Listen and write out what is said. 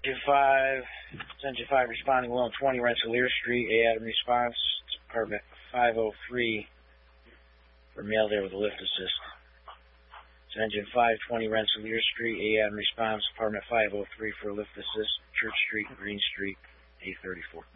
Engine 5 responding 120 Rensselaer Street. A Adam response. It's apartment 503 for mail there with a lift assist. It's Engine 520 Rensselaer Street. A Adam response. Apartment 503 for a lift assist. Church Street, Green Street, A34.